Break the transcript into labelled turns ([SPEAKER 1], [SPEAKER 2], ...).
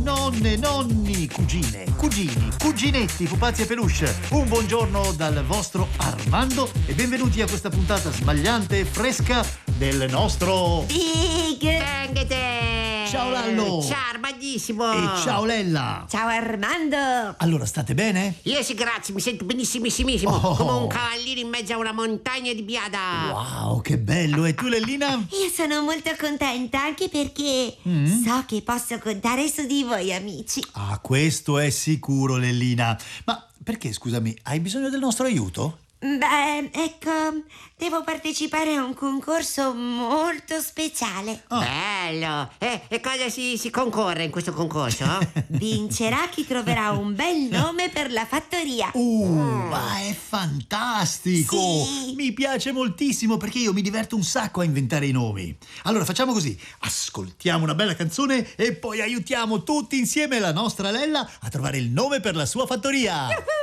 [SPEAKER 1] Nonne, nonni, cugine, cugini, cuginetti, pupazzi e peluche. Un buongiorno dal vostro Armando e benvenuti a questa puntata smagliante e fresca del nostro
[SPEAKER 2] Big!
[SPEAKER 1] Ciao Lallo!
[SPEAKER 2] Ciao Armandissimo!
[SPEAKER 1] E ciao Lella!
[SPEAKER 3] Ciao Armando!
[SPEAKER 1] Allora, state bene?
[SPEAKER 2] Io sì, grazie, mi sento benissimissimo,
[SPEAKER 1] Oh.
[SPEAKER 2] come un cavallino in mezzo a una montagna di biada.
[SPEAKER 1] Wow, che bello! E tu Lellina?
[SPEAKER 3] Io sono molto contenta anche perché so che posso contare su di voi, amici.
[SPEAKER 1] Ah, questo è sicuro, Lellina. Ma perché, scusami, hai bisogno del nostro aiuto?
[SPEAKER 3] Beh, ecco, devo partecipare a un concorso molto speciale.
[SPEAKER 2] Bello! E cosa si concorre in questo concorso?
[SPEAKER 3] Vincerà chi troverà un bel nome per la fattoria.
[SPEAKER 1] Ma è fantastico!
[SPEAKER 3] Sì.
[SPEAKER 1] Mi piace moltissimo perché io mi diverto un sacco a inventare i nomi. Allora facciamo così, ascoltiamo una bella canzone e poi aiutiamo tutti insieme la nostra Lella a trovare il nome per la sua fattoria.